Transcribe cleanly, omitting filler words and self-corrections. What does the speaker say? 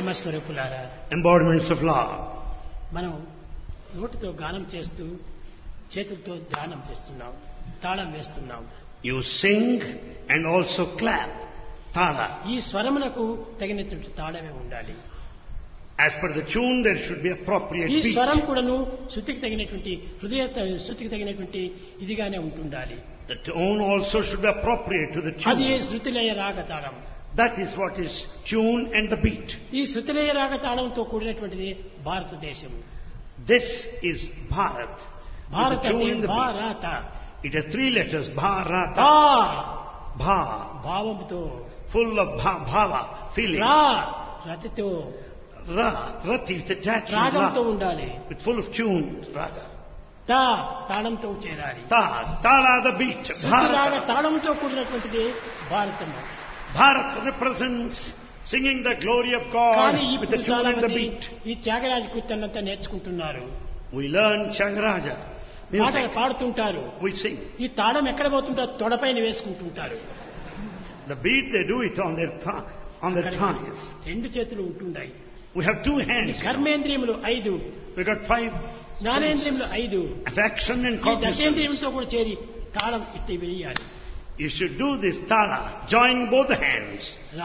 ప్రేమస్వరూపులారా, embodiments of love. మనం నోటితో గానం చేస్తూ చేతులతో ధ్యానం చేస్తున్నాం, తాళం వేస్తున్నాం. You sing and also clap. Tala. ఈ స్వరమునకు తగినటువంటి తాళమే ఉండాలి. As per the tune, there should be appropriate ఈ beat. స్వరం కూడాను శృతికి తగినటువంటి శృతికి తగినటువంటి ఇదిగానే ఉంటుండాలి. The tone also should be appropriate to the అది tune. శృతిలయ రాగ తాళం. That is what is tune and the beat. ఈ శృతిలయ రాగ తాళంతో కూడినటువంటిది భారతదేశం. This is Bharat. భారత With the tune అంటే and the beat. భారత. It has 3 letters. Bharata. భా Bha. భావంతో, Full of bhava, feeling. రా రతితో, Ra. Rati with attachment. రాగంతో Ra. ఉండాలి. With full of tune. Raga. తా తాళంతో చేరాలి. Ta. Tala the beat. శృతి రాగ Bharata. తాళంతో కూడినటువంటిది Bharatamu. Bharat represents singing the glory of God కానీ with ఇప్పుడు the tune చాలా and the మంది beat. ఈ త్యాగరాజ కీర్తనంతా నేర్చుకుంటున్నారు, We learn Changaraja పాటలు music. పాడుతుంటారు. We sing. ఈ తాళం ఎక్కడ పోతుంటారు? తొడపైన వేసుకుంటుంటారు. The beat they do it on their thighs. రెండు చేతులు ఉంటున్నాయి. We have 2 ఈ hands. కర్మేంద్రియములు 5, We got 5 జ్ఞానేంద్రియములు 5, affection and ఈ cognizance. దశేంద్రియంతో కూడా చేరి తాళం ఇట్టి వేయాలి. You should do this tala, join both the hands.